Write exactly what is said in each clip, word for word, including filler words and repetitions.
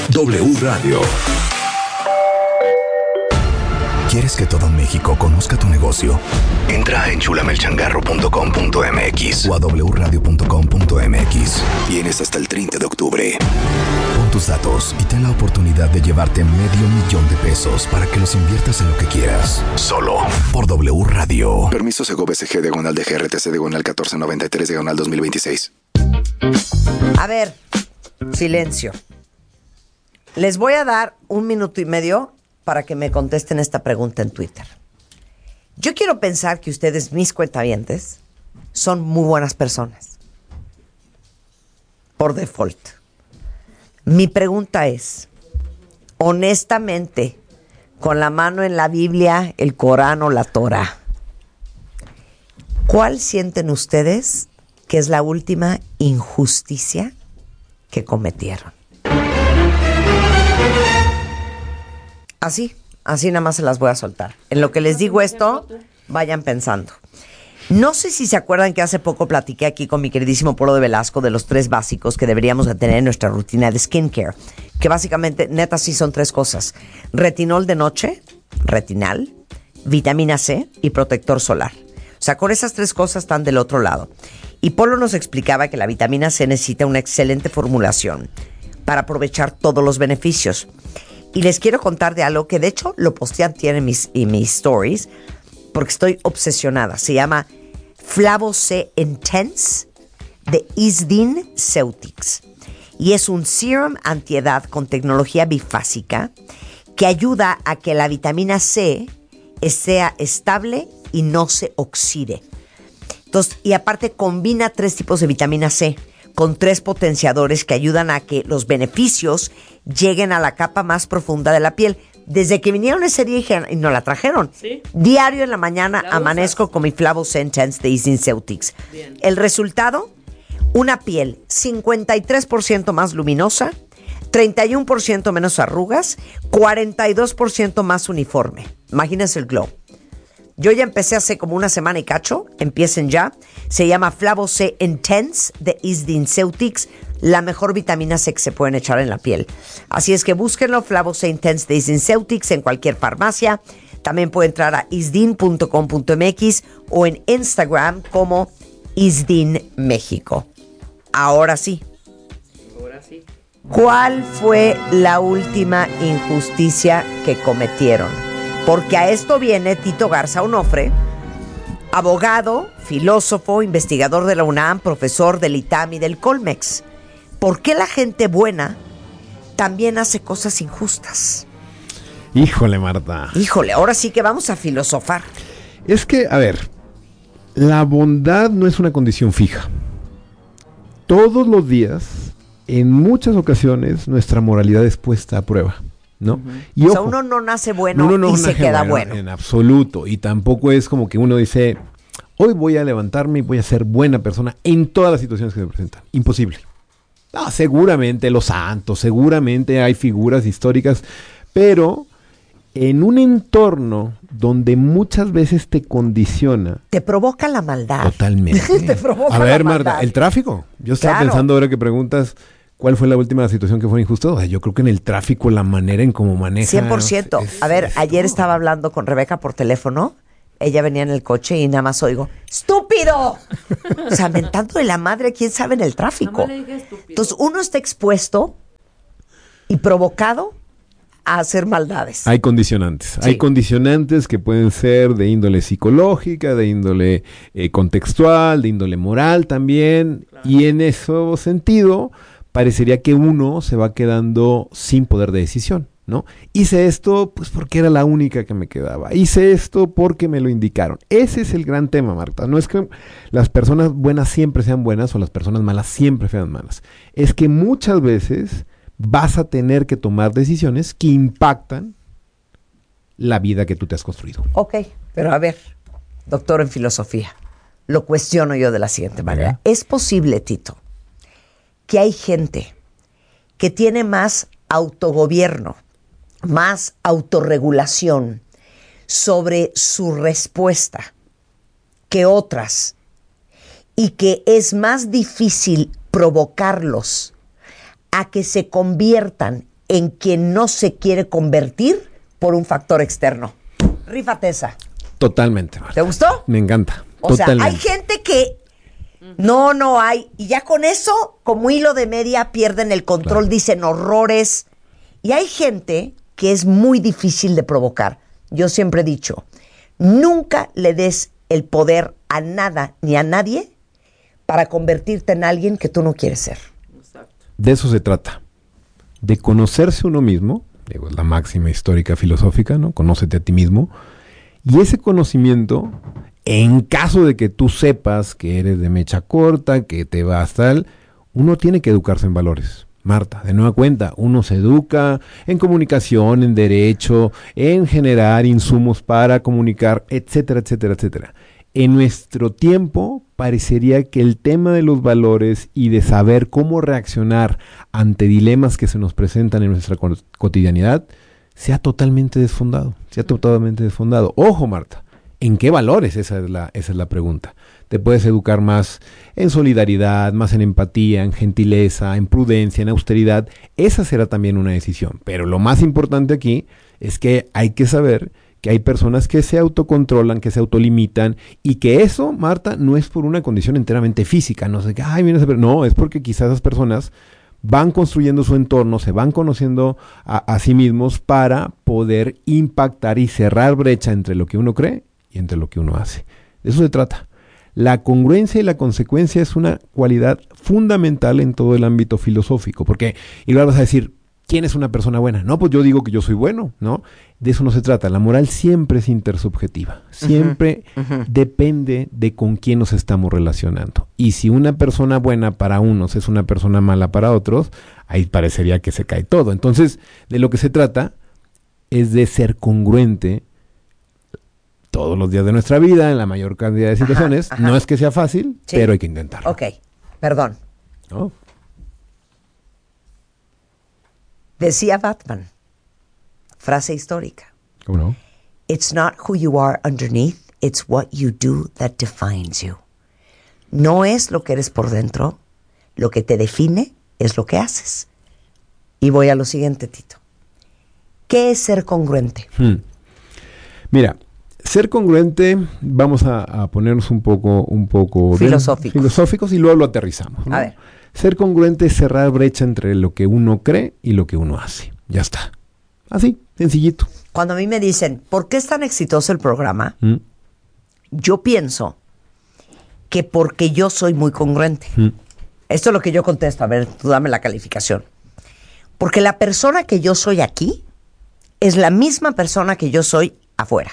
W Radio. ¿Quieres que todo México conozca tu negocio? Entra a enchulamelchangarro punto com punto m x o a w radio punto com punto m x. Tienes hasta el treinta de octubre. Pon tus datos y ten la oportunidad de llevarte medio millón de pesos para que los inviertas en lo que quieras. Solo por W Radio. Permiso Segov S G diagonal de G R T C diagonal catorce noventa y tres diagonal dos mil veintiséis. A ver, silencio. Les voy a dar un minuto y medio para que me contesten esta pregunta en Twitter. Yo quiero pensar que ustedes, mis cuentavientes, son muy buenas personas. Por default. Mi pregunta es, honestamente, con la mano en la Biblia, el Corán o la Torah, ¿cuál sienten ustedes que es la última injusticia que cometieron? Así, así nada más se las voy a soltar. En lo que les digo esto, vayan pensando. No sé si se acuerdan que hace poco platiqué aquí con mi queridísimo Polo de Velasco de los tres básicos que deberíamos de tener en nuestra rutina de skincare. Que básicamente, neta, sí son tres cosas. Retinol de noche, retinal, vitamina C y protector solar. O sea, con esas tres cosas están del otro lado. Y Polo nos explicaba que la vitamina C necesita una excelente formulación para aprovechar todos los beneficios. Y les quiero contar de algo que de hecho lo posteé antier en mis, en mis stories porque estoy obsesionada. Se llama Flavo C Intense de Isdin Ceutics. Y es un serum antiedad con tecnología bifásica que ayuda a que la vitamina C sea estable y no se oxide. Entonces, y aparte combina tres tipos de vitamina C con tres potenciadores que ayudan a que los beneficios lleguen a la capa más profunda de la piel. Desde que vinieron ese día y nos la trajeron. ¿Sí? Diario en la mañana la amanezco usas con mi Flavo C Intense de Isdin Ceutics. Bien. El resultado, una piel cincuenta y tres por ciento más luminosa, treinta y uno por ciento menos arrugas, cuarenta y dos por ciento más uniforme. Imagínense el glow. Yo ya empecé hace como una semana y cacho. Empiecen ya. Se llama Flavo C Intense de Isdin Ceutics. La mejor vitamina C que se pueden echar en la piel. Así es que búsquenlo, Flavo C Intense de Isdin Ceutics en cualquier farmacia. También puede entrar a isdin punto com punto m x o en Instagram como Isdin México. Ahora sí. Ahora sí. ¿Cuál fue la última injusticia que cometieron? Porque a esto viene Tito Garza Onofre, abogado, filósofo, investigador de la UNAM, profesor del I T A M y del Colmex. ¿Por qué la gente buena también hace cosas injustas? Híjole, Marta. Híjole, ahora sí que vamos a filosofar. Es que, a ver, la bondad no es una condición fija. Todos los días, en muchas ocasiones, nuestra moralidad es puesta a prueba, ¿no? Uh-huh. Y o ojo, sea, uno no nace bueno uno no y se queda bueno, bueno. En absoluto. Y tampoco es como que uno dice, hoy voy a levantarme y voy a ser buena persona en todas las situaciones que se presentan. Imposible. Ah, seguramente los santos, seguramente hay figuras históricas, pero en un entorno donde muchas veces te condiciona. Te provoca la maldad. Totalmente. Te provoca a ver, la Marta, maldad. el tráfico. Yo estaba Claro. pensando ahora que preguntas, ¿cuál fue la última situación que fue injusta? O sea, yo creo que en el tráfico, la manera en cómo maneja. cien por ciento. Es, a ver, es ayer todo. estaba hablando con Rebeca por teléfono. Ella venía en el coche y nada más oigo, ¡estúpido! O sea, mentando de la madre, ¿quién sabe en el tráfico? le dije estúpido. Entonces, uno está expuesto y provocado a hacer maldades. Hay condicionantes. Sí. Hay condicionantes que pueden ser de índole psicológica, de índole eh, contextual, de índole moral también. Claro. Y en ese sentido, parecería que uno se va quedando sin poder de decisión, ¿no? Hice esto pues porque era la única que me quedaba. Hice esto porque me lo indicaron. Ese es el gran tema, Marta. No es que las personas buenas siempre sean buenas o las personas malas siempre sean malas. Es que muchas veces vas a tener que tomar decisiones que impactan la vida que tú te has construido. Ok, pero a ver, doctor en filosofía, lo cuestiono yo de la siguiente manera. Ajá. ¿Es posible, Tito, que hay gente que tiene más autogobierno, más autorregulación sobre su respuesta que otras y que es más difícil provocarlos a que se conviertan en quien no se quiere convertir por un factor externo. Rífate esa. Totalmente, Marta. ¿Te gustó? Me encanta. O Totalmente. sea, hay gente que no, no hay. Y ya con eso, como hilo de media, pierden el control, claro. Dicen horrores. Y hay gente que es muy difícil de provocar. Yo siempre he dicho, nunca le des el poder a nada ni a nadie para convertirte en alguien que tú no quieres ser. Exacto. De eso se trata. De conocerse uno mismo, digo, es la máxima histórica filosófica, ¿no? Conócete a ti mismo. Y ese conocimiento, en caso de que tú sepas que eres de mecha corta, que te vas tal, uno tiene que educarse en valores. Marta, de nueva cuenta, uno se educa en comunicación, en derecho, en generar insumos para comunicar, etcétera, etcétera, etcétera. En nuestro tiempo parecería que el tema de los valores y de saber cómo reaccionar ante dilemas que se nos presentan en nuestra co- cotidianidad se ha totalmente desfondado, se ha totalmente desfondado. Ojo, Marta, ¿en qué valores? Esa es la, esa es la pregunta. Te puedes educar más en solidaridad, más en empatía, en gentileza, en prudencia, en austeridad. Esa será también una decisión. Pero lo más importante aquí es que hay que saber que hay personas que se autocontrolan, que se autolimitan, y que eso, Marta, no es por una condición enteramente física. No sé, ay, mira, no, es porque quizás esas personas van construyendo su entorno, se van conociendo a, a sí mismos para poder impactar y cerrar brecha entre lo que uno cree y entre lo que uno hace. De eso se trata. La congruencia y la consecuencia es una cualidad fundamental en todo el ámbito filosófico, porque igual vas a decir, ¿quién es una persona buena? No, pues yo digo que yo soy bueno, ¿no? De eso no se trata. La moral siempre es intersubjetiva, siempre uh-huh, uh-huh. depende de con quién nos estamos relacionando. Y si una persona buena para unos es una persona mala para otros, ahí parecería que se cae todo. Entonces, de lo que se trata es de ser congruente todos los días de nuestra vida, en la mayor cantidad de situaciones. Ajá, ajá. No es que sea fácil, sí. Pero hay que intentarlo. Ok, perdón. ¿No? Decía Batman, frase histórica. ¿Cómo no? It's not who you are underneath, it's what you do that defines you. No es lo que eres por dentro, lo que te define es lo que haces. Y voy a lo siguiente, Tito. ¿Qué es ser congruente? Hmm. Mira, ser congruente, vamos a, a ponernos un poco, un poco filosóficos. De, filosóficos y luego lo aterrizamos, ¿no? A ver. Ser congruente es cerrar brecha entre lo que uno cree y lo que uno hace. Ya está. Así, sencillito. Cuando a mí me dicen, ¿por qué es tan exitoso el programa? ¿Mm? Yo pienso que porque yo soy muy congruente. ¿Mm? Esto es lo que yo contesto. A ver, tú dame la calificación. Porque la persona que yo soy aquí es la misma persona que yo soy afuera.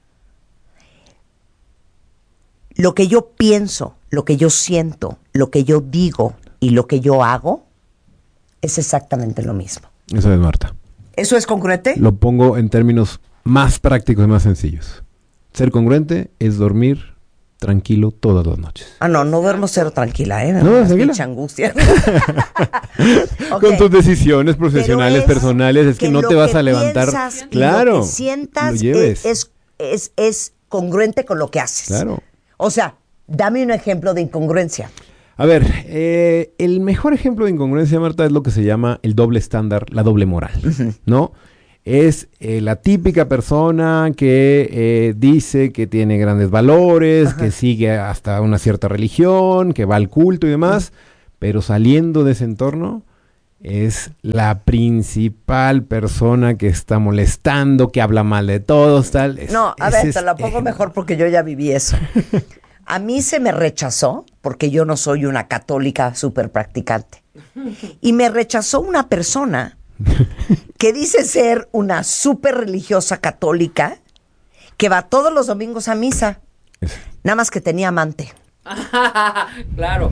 Lo que yo pienso, lo que yo siento, lo que yo digo y lo que yo hago es exactamente lo mismo. Eso es, Marta. ¿Eso es congruente? Lo pongo en términos más prácticos y más sencillos. Ser congruente es dormir tranquilo todas las noches. Ah, no, no duermo cero tranquila, ¿eh? No, tranquila. Mucha angustia. Okay. Con tus decisiones profesionales, es personales, es que, que no te vas a levantar. Claro. Lo que sientas es, es, es, es congruente con lo que haces. Claro. O sea, dame un ejemplo de incongruencia. A ver, eh, el mejor ejemplo de incongruencia, Marta, es lo que se llama el doble estándar, la doble moral, uh-huh. ¿no? Es eh, la típica persona que eh, dice que tiene grandes valores, uh-huh. que sigue hasta una cierta religión, que va al culto y demás, uh-huh. pero saliendo de ese entorno es la principal persona que está molestando, que habla mal de todos, tal. Es, no, a ver, te la pongo ejemplo. Mejor porque yo ya viví eso. A mí se me rechazó porque yo no soy una católica súper practicante. Y me rechazó una persona que dice ser una súper religiosa católica que va todos los domingos a misa. Nada más que tenía amante. Claro.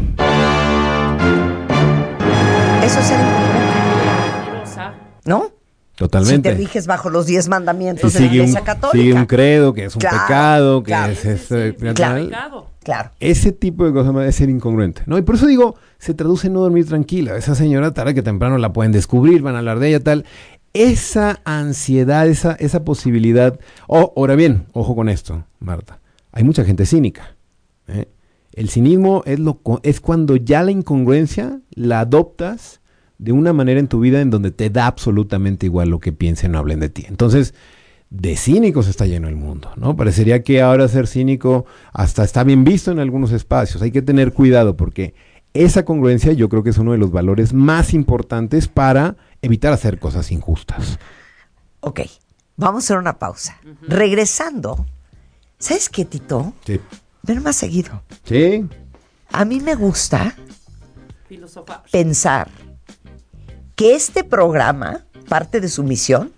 Eso es ser incongruente. ¿No? Totalmente. Si te riges bajo los diez mandamientos sí, de la Iglesia un, Católica. Sigue un credo, que es un claro, pecado, que claro, es... es sí, eh, sí, claro, claro. Ese tipo de cosas es ser incongruente, ¿no? Y por eso digo, se traduce en no dormir tranquila. Esa señora tarde que temprano la pueden descubrir, van a hablar de ella, tal. Esa ansiedad, esa, esa posibilidad... Oh, ahora bien, ojo con esto, Marta. Hay mucha gente cínica, ¿eh? El cinismo es, lo, es cuando ya la incongruencia la adoptas de una manera en tu vida en donde te da absolutamente igual lo que piensen o hablen de ti. Entonces, de cínicos está lleno el mundo, ¿no? Parecería que ahora ser cínico hasta está bien visto en algunos espacios. Hay que tener cuidado porque esa congruencia yo creo que es uno de los valores más importantes para evitar hacer cosas injustas. Ok, vamos a hacer una pausa. Uh-huh. Regresando, ¿sabes qué, Tito? Sí. Ven más seguido. Sí. A mí me gusta filosofar, pensar que este programa, parte de su misión,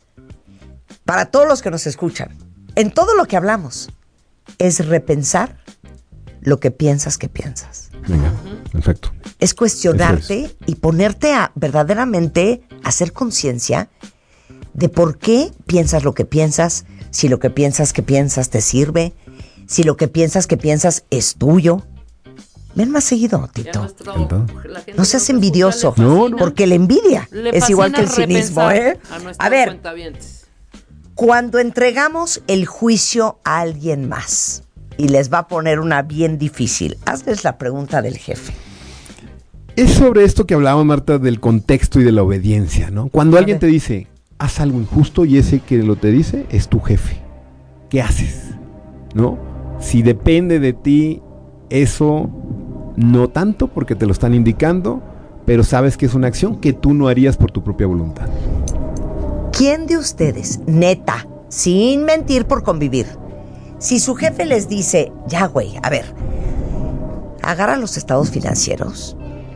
para todos los que nos escuchan, en todo lo que hablamos, es repensar lo que piensas que piensas. Venga, perfecto. Es cuestionarte es. y ponerte a verdaderamente hacer conciencia de por qué piensas lo que piensas, si lo que piensas que piensas te sirve, si lo que piensas que piensas es tuyo. Ven más seguido, Tito. Nuestro, no seas envidioso, no, no. porque la envidia le es igual que el cinismo, ¿eh? A, a ver, cuando entregamos el juicio a alguien más y les va a poner una bien difícil, hazles la pregunta del jefe. Es sobre esto que hablábamos, Marta, del contexto y de la obediencia, ¿no? Cuando a alguien ver. te dice, haz algo injusto y ese que lo te dice es tu jefe, ¿qué haces? ¿No? Si depende de ti, eso no tanto porque te lo están indicando, pero sabes que es una acción que tú no harías por tu propia voluntad. ¿Quién de ustedes, neta, sin mentir por convivir, si su jefe les dice, ya güey, a ver, agarra los estados financieros,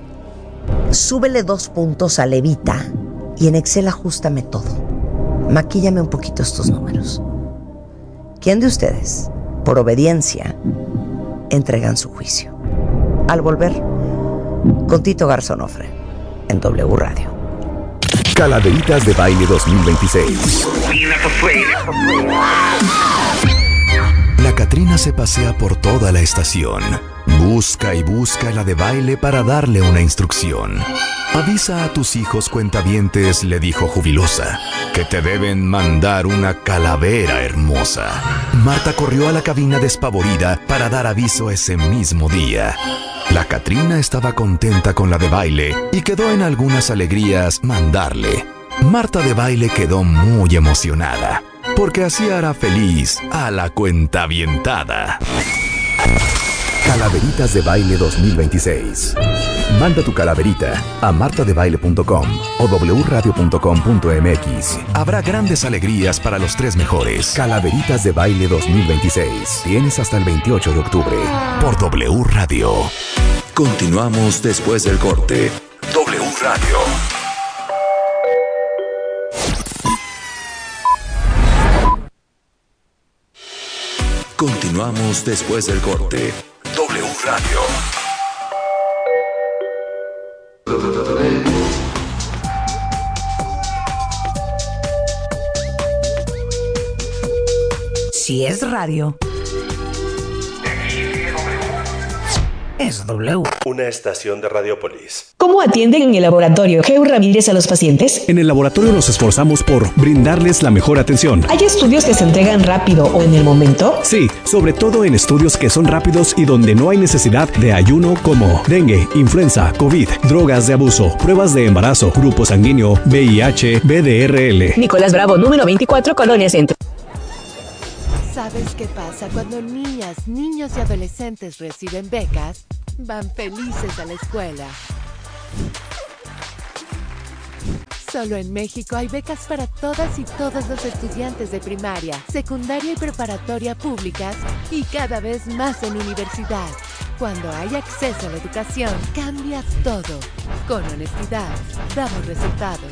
súbele dos puntos a Levita y en Excel ajústame todo, maquíllame un poquito estos números? ¿Quién de ustedes, por obediencia, entregan su juicio? Al volver, con Tito Garzonofre, en W Radio. Calaveritas de Baile dos mil veintiséis. La Catrina se pasea por toda la estación. Busca y busca la de baile para darle una instrucción. Avisa a tus hijos cuentavientes, le dijo jubilosa, que te deben mandar una calavera hermosa. Marta corrió a la cabina despavorida para dar aviso ese mismo día. La Catrina estaba contenta con la de baile y quedó en algunas alegrías mandarle. Marta de baile quedó muy emocionada, porque así hará feliz a la cuentavientada. Calaveritas de Baile dos mil veintiséis. Manda tu calaverita a marta de baile punto com o w radio punto com punto m x. Habrá grandes alegrías para los tres mejores. Calaveritas de Baile dos mil veintiséis. Tienes hasta el veintiocho de octubre por W Radio. Continuamos después del corte. W Radio. Continuamos después del corte. W Radio. Si es radio, es W. Una estación de Radiopolis. ¿Cómo atienden en el laboratorio G U Ramírez a los pacientes? En el laboratorio nos esforzamos por brindarles la mejor atención. ¿Hay estudios que se entregan rápido o en el momento? Sí, sobre todo en estudios que son rápidos y donde no hay necesidad de ayuno, como dengue, influenza, COVID, drogas de abuso, pruebas de embarazo, grupo sanguíneo, V I H, B D R L. Nicolás Bravo, número veinticuatro, Colonia Centro. ¿Sabes qué pasa cuando niñas, niños y adolescentes reciben becas? Van felices a la escuela. Solo en México hay becas para todas y todos los estudiantes de primaria, secundaria y preparatoria públicas y cada vez más en universidad. Cuando hay acceso a la educación, cambias todo. Con honestidad, damos resultados.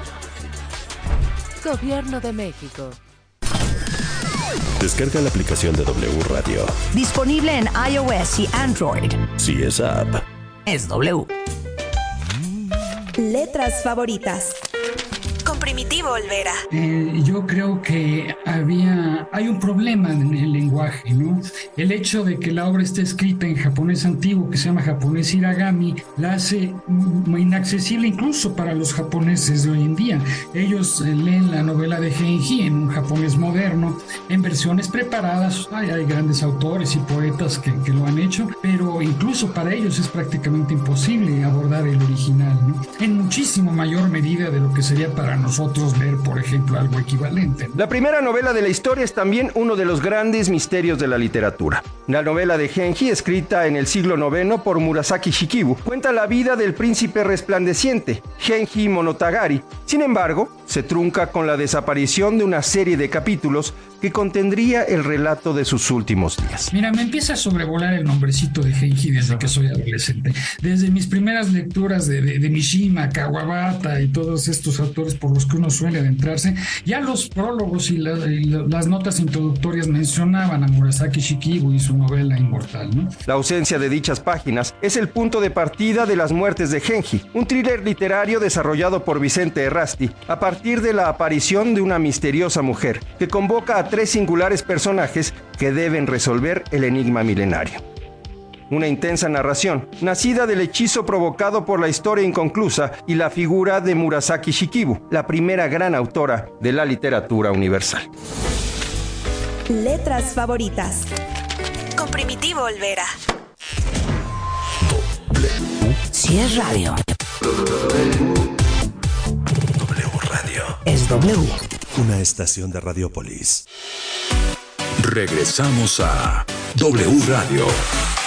Gobierno de México. Descarga la aplicación de W Radio. Disponible en iOS y Android. Si es app, es W. Letras favoritas. Con primer Primitivo Olvera. Eh, yo creo que había, hay un problema en el lenguaje, ¿no? El hecho de que la obra esté escrita en japonés antiguo, que se llama japonés hiragami, la hace muy inaccesible incluso para los japoneses de hoy en día. Ellos eh, leen la novela de Genji en un japonés moderno, en versiones preparadas. Hay, hay grandes autores y poetas que, que lo han hecho, pero incluso para ellos es prácticamente imposible abordar el original, ¿no? En muchísimo mayor medida de lo que sería para nosotros ver, por ejemplo, algo equivalente, ¿no? La primera novela de la historia es también uno de los grandes misterios de la literatura. La novela de Genji, escrita en el siglo noveno por Murasaki Shikibu, cuenta la vida del príncipe resplandeciente, Genji Monotagari. Sin embargo, se trunca con la desaparición de una serie de capítulos que contendría el relato de sus últimos días. Mira, me empieza a sobrevolar el nombrecito de Genji desde que soy adolescente. Desde mis primeras lecturas de, de, de Mishima, Kawabata y todos estos autores por los que uno suele adentrarse, ya los prólogos y, la, y la, las notas introductorias mencionaban a Murasaki Shikibu y su novela Inmortal, ¿no? La ausencia de dichas páginas es el punto de partida de Las muertes de Genji, un thriller literario desarrollado por Vicente Errasti a partir de la aparición de una misteriosa mujer que convoca a tres singulares personajes que deben resolver el enigma milenario. Una intensa narración, nacida del hechizo provocado por la historia inconclusa y la figura de Murasaki Shikibu, la primera gran autora de la literatura universal. Letras favoritas. Con Primitivo Olvera. Si es radio, W Radio. es W. Una estación de Radiopolis. Regresamos a W Radio.